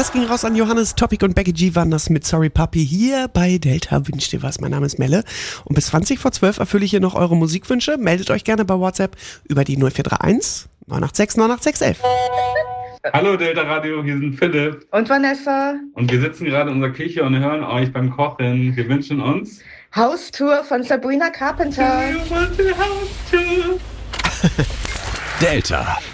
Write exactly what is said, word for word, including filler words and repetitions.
Das ging raus an Johannes, Topic und Becky G waren das mit Sorry Papi hier bei Delta Wünsch dir was. Mein Name ist Melle und bis zwanzig vor zwölf erfülle ich hier noch eure Musikwünsche. Meldet euch gerne bei WhatsApp über die null vier drei eins neun acht sechs neun acht sechs elf. Hallo Delta Radio, hier sind Philipp und Vanessa und wir sitzen gerade in unserer Küche und hören euch beim Kochen. Wir wünschen uns Haustour von Sabrina Carpenter. Haustour. Delta